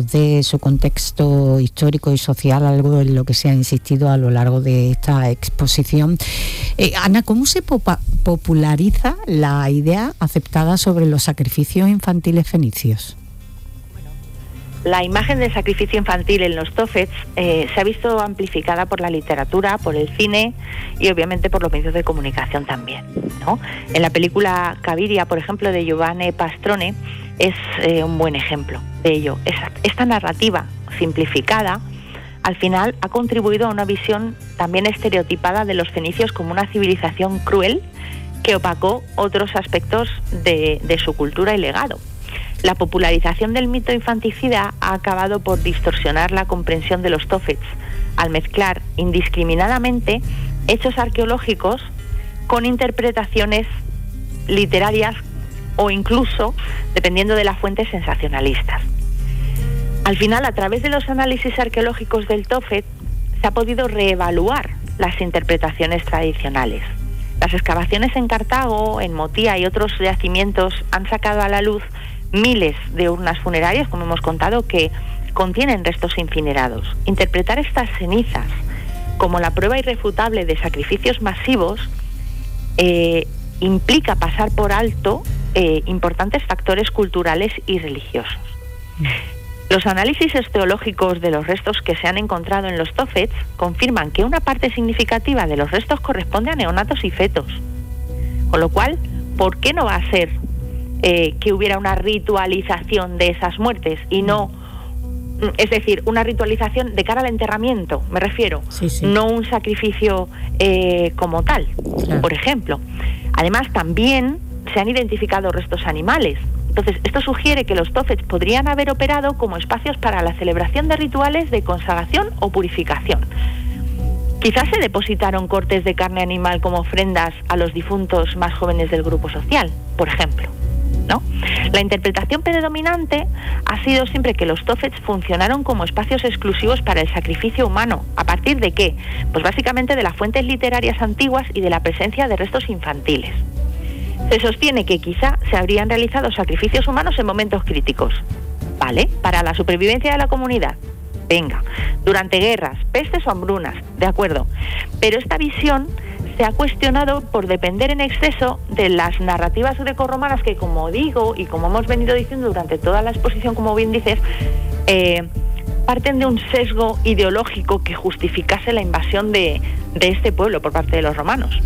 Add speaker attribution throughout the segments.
Speaker 1: luz de su contexto histórico y social, algo en lo que se ha insistido a lo largo de esta exposición. Ana, ¿cómo se populariza la idea aceptada sobre los sacrificios infantiles fenicios?
Speaker 2: La imagen del sacrificio infantil en los Tophets se ha visto amplificada por la literatura, por el cine y obviamente por los medios de comunicación también, ¿no? En la película Caviria, por ejemplo, de Giovanni Pastrone, es un buen ejemplo de ello. Esta narrativa simplificada, al final, ha contribuido a una visión también estereotipada de los fenicios como una civilización cruel que opacó otros aspectos de su cultura y legado. La popularización del mito infanticida ha acabado por distorsionar la comprensión de los Tophets al mezclar indiscriminadamente hechos arqueológicos con interpretaciones literarias o incluso, dependiendo de las fuentes, sensacionalistas. Al final, a través de los análisis arqueológicos del Tophet, se ha podido reevaluar las interpretaciones tradicionales. Las excavaciones en Cartago, en Motía y otros yacimientos han sacado a la luz miles de urnas funerarias, como hemos contado, que contienen restos incinerados. Interpretar estas cenizas como la prueba irrefutable de sacrificios masivos implica pasar por alto importantes factores culturales y religiosos. Los análisis osteológicos de los restos que se han encontrado en los Tophets confirman que una parte significativa de los restos corresponde a neonatos y fetos. Con lo cual, ¿por qué no va a ser que hubiera una ritualización de esas muertes y no, es decir, una ritualización de cara al enterramiento, me refiero, no un sacrificio como tal, por ejemplo? Además, también se han identificado restos animales. Entonces, esto sugiere que los Tophets podrían haber operado como espacios para la celebración de rituales de consagración o purificación. Quizás se depositaron cortes de carne animal como ofrendas a los difuntos más jóvenes del grupo social, por ejemplo, ¿no? La interpretación predominante ha sido siempre que los Tophets funcionaron como espacios exclusivos para el sacrificio humano. ¿A partir de qué? Pues básicamente de las fuentes literarias antiguas y de la presencia de restos infantiles. Se sostiene que quizá se habrían realizado sacrificios humanos en momentos críticos, ¿vale? Para la supervivencia de la comunidad. Venga, durante guerras, pestes o hambrunas, de acuerdo. Pero esta visión se ha cuestionado por depender en exceso de las narrativas grecorromanas que, como digo y como hemos venido diciendo durante toda la exposición, como bien dices, parten de un sesgo ideológico que justificase la invasión de este pueblo por parte de los romanos.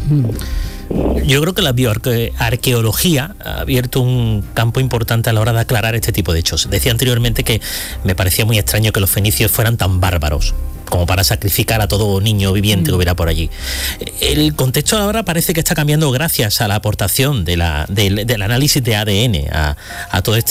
Speaker 3: Yo creo que la bioarqueología ha abierto un campo importante a la hora de aclarar este tipo de hechos. Decía anteriormente que me parecía muy extraño que los fenicios fueran tan bárbaros como para sacrificar a todo niño viviente que hubiera por allí. El contexto ahora parece que está cambiando gracias a la aportación del análisis de ADN a toda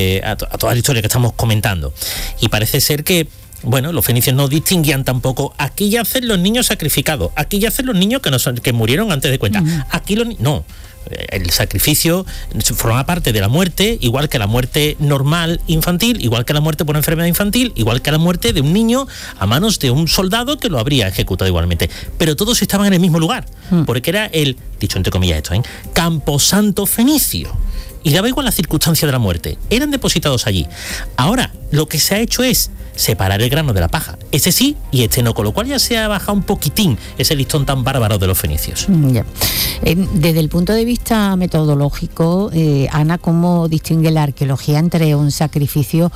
Speaker 3: la historia que estamos comentando. Y parece ser que, bueno, los fenicios no distinguían tampoco, aquí yacen los niños sacrificados, aquí yacen los niños que murieron antes de cuenta, aquí no. El sacrificio forma parte de la muerte, igual que la muerte normal infantil, igual que la muerte por enfermedad infantil, igual que la muerte de un niño a manos de un soldado que lo habría ejecutado igualmente. Pero todos estaban en el mismo lugar, porque era el, dicho entre comillas esto, camposanto fenicio. Y daba igual la circunstancia de la muerte, eran depositados allí. Ahora, lo que se ha hecho es separar el grano de la paja, este sí y este no, con lo cual ya se ha bajado un poquitín ese listón tan bárbaro de los fenicios.
Speaker 1: Desde el punto de vista metodológico, Ana, ¿cómo distingue la arqueología entre un sacrificio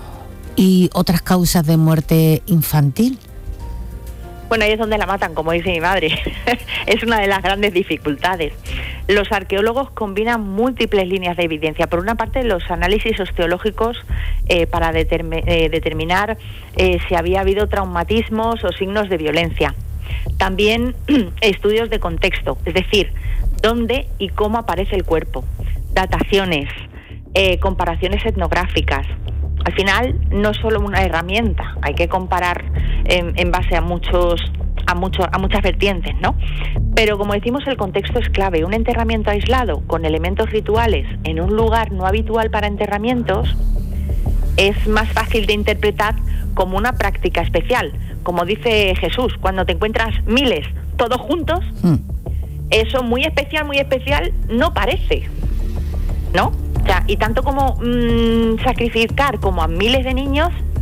Speaker 1: y otras causas de muerte infantil?
Speaker 2: Bueno, ahí es donde la matan, como dice mi madre. Es una de las grandes dificultades. Los arqueólogos combinan múltiples líneas de evidencia. Por una parte, los análisis osteológicos para determinar si había habido traumatismos o signos de violencia. También estudios de contexto, es decir, dónde y cómo aparece el cuerpo. Dataciones, comparaciones etnográficas. Al final, no es solo una herramienta, hay que comparar en base a muchas vertientes, ¿no? Pero como decimos, el contexto es clave. Un enterramiento aislado con elementos rituales en un lugar no habitual para enterramientos es más fácil de interpretar como una práctica especial. Como dice Jesús, cuando te encuentras miles todos juntos, eso muy especial no parece, ¿no? O sea, y tanto como sacrificar como a miles de niños